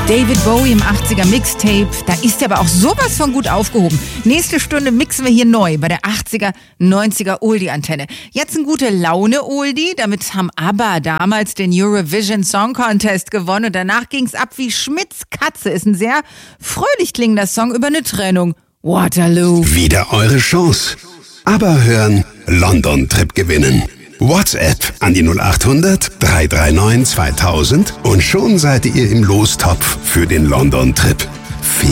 David Bowie im 80er Mixtape, da ist er aber auch sowas von gut aufgehoben. Nächste Stunde mixen wir hier neu bei der 80er, 90er Oldie-Antenne. Jetzt ein gute Laune-Oldie, damit haben ABBA damals den Eurovision Song Contest gewonnen und danach ging's ab wie Schmitz Katze. Ist ein sehr fröhlich klingender Song über eine Trennung. Waterloo. Wieder eure Chance. ABBA hören, London-Trip gewinnen. WhatsApp an die 0800 339 2000 und schon seid ihr im Lostopf für den London-Trip. Viel